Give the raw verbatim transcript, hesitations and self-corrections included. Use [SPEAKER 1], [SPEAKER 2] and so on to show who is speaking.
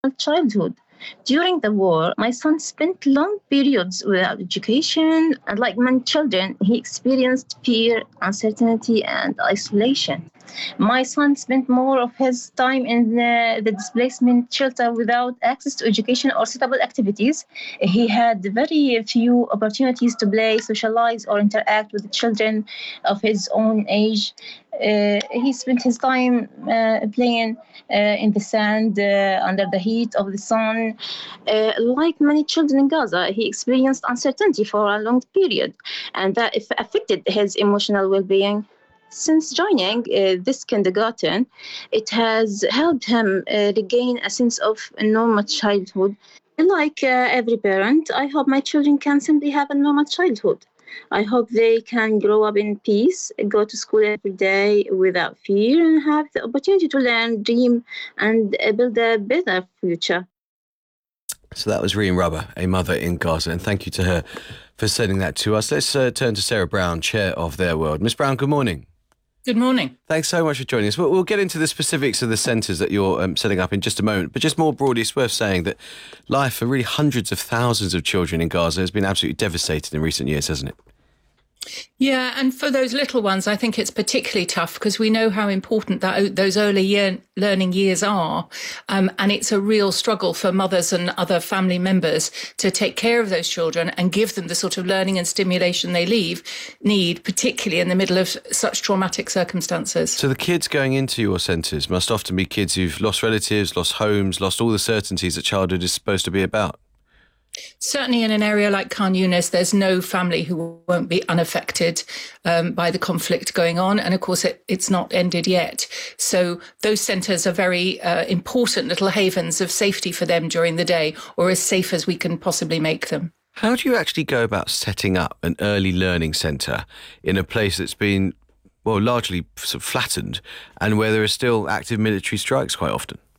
[SPEAKER 1] childhood. During the war, my son spent long periods without education, and like many children, he experienced fear, uncertainty, and isolation. My son spent more of his time in the, the displacement shelter without access to education or suitable activities. He had very few opportunities to play, socialize, or interact with children of his own age. Uh, he spent his time uh, playing uh, in the sand uh, under the heat of the sun. Uh, like many children in Gaza, he experienced uncertainty for a long period, and that if- affected his emotional well being. Since joining uh, this kindergarten, it has helped him uh, regain a sense of a normal childhood. Like uh, every parent, I hope my children can simply have a normal childhood. I hope they can grow up in peace, go to school every day without fear, and have the opportunity to learn, dream, and uh, build a better future.
[SPEAKER 2] So that was Reem Rubber, a mother in Gaza, and thank you to her for sending that to us. Let's uh, turn to Sarah Brown, chair of Their World. Miss Brown, good morning.
[SPEAKER 3] Good morning.
[SPEAKER 2] Thanks so much for joining us. We'll, we'll get into the specifics of the centres that you're um, setting up in just a moment, but just more broadly, it's worth saying that life for really hundreds of thousands of children in Gaza has been absolutely devastated in recent years, hasn't it?
[SPEAKER 3] Yeah, and for those little ones, I think it's particularly tough because we know how important that those early year learning years are, um, and it's a real struggle for mothers and other family members to take care of those children and give them the sort of learning and stimulation they leave, need, particularly in the middle of such traumatic circumstances.
[SPEAKER 2] So the kids going into your centres must often be kids who've lost relatives, lost homes, lost all the certainties that childhood is supposed to be about.
[SPEAKER 3] Certainly in an area like Khan Yunis, there's no family who won't be unaffected um, by the conflict going on. And of course, it, it's not ended yet. So those centres are very uh, important little havens of safety for them during the day, or as safe as we can possibly make them.
[SPEAKER 2] How do you actually go about setting up an early learning centre in a place that's been, well, largely sort of flattened and where there are still active military strikes quite often?